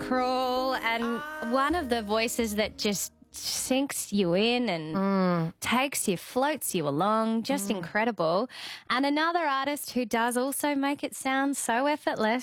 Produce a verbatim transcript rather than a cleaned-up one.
crawl, and one of the voices that just sinks you in and Mm. takes you, floats you along, just Mm. incredible. And another artist who does also make it sound so effortless